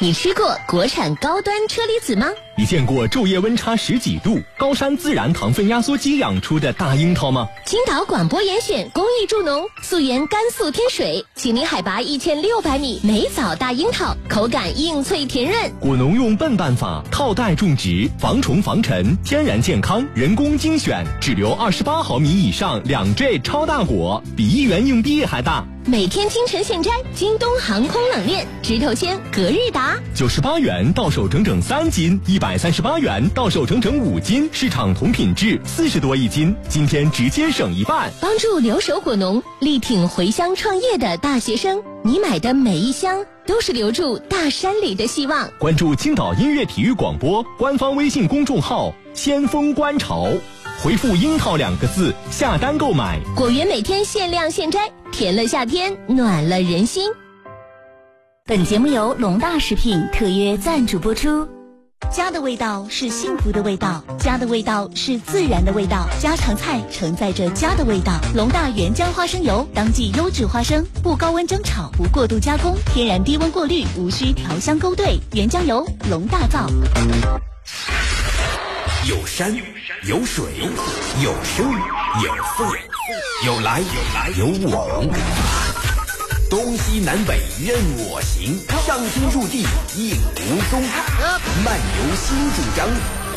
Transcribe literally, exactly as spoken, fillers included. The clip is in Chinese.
你吃过国产高端车厘子吗？ 你见过昼夜温差十几度、高山自然糖分压缩机养出的大樱桃吗？ 青岛广播严选公益助农，溯源甘肃天水，秦岭海拔一千六百米，梅枣大樱桃，口感硬脆甜润。 果农用笨办法套袋种植，防虫防尘，天然健康，人工精选，只留二十八毫米以上两 J 超大果，比一元硬币还大。 每天清晨现摘，京东航空冷链，直头鲜，隔日达。 九十八元到手整整三斤，一百三十八元到手整整五斤，市场同品质，四十多一斤，今天直接省一半。 帮助留守果农，力挺回乡创业的大学生，你买的每一箱都是留住大山里的希望。 关注青岛音乐体育广播官方微信公众号先锋观潮，回复樱桃两个字下单购买。 果园每天限量现摘，甜了夏天，暖了人心。 本节目由龙大食品特约赞助播出。家的味道是幸福的味道，家的味道是自然的味道，家常菜承载着家的味道。龙大原浆花生油，当季优质花生，不高温蒸炒，不过度加工，天然低温过滤，无需调香勾兑，原浆油，龙大造。 有山有水有声有色，有来有往，东西南北任我行，上天入地应无踪，漫游新主张。